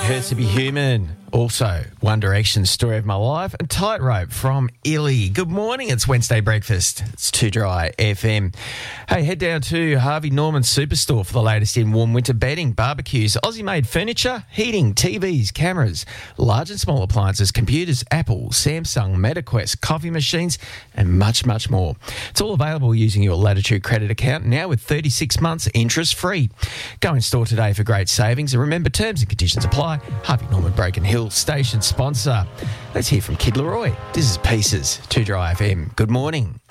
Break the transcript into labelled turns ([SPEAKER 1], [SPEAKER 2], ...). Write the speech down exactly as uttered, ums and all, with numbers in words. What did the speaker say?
[SPEAKER 1] Hurts to Be Human. Also, One Direction, Story of My Life, and Tightrope from Illy. Good morning, it's Wednesday breakfast. It's Too Dry F M. Hey, head down to Harvey Norman Superstore for the latest in warm winter bedding, barbecues, Aussie-made furniture, heating, T Vs, cameras, large and small appliances, computers, Apple, Samsung, MetaQuest, coffee machines, and much, much more. It's all available using your Latitude credit account, now with thirty-six months interest-free. Go in store today for great savings, and remember, terms and conditions apply. Harvey Norman Broken Hill station sponsor. Let's hear from Kid Leroy. This is Pieces, Too Dry F M. Good morning.